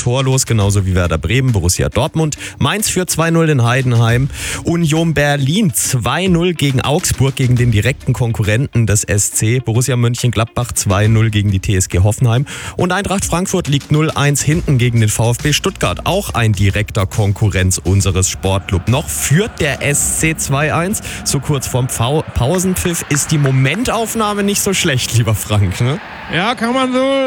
torlos, genauso wie Werder Bremen, Borussia Dortmund. Mainz führt 2-0 in Heidenheim. Union Berlin 2-0 gegen Augsburg, gegen den direkten Konkurrenten des SC. Borussia Mönchengladbach 2-0 gegen die TSG Hoffenheim. Und Eintracht Frankfurt liegt 0-1 hinten gegen den VfB Stuttgart. Auch ein direkter Konkurrenz unseres Sportclubs. Noch führt der SC 2-1. So kurz vorm Pausenpfiff ist die Momentaufnahme nicht so schlecht, lieber Frank, ne? Ja, kann man so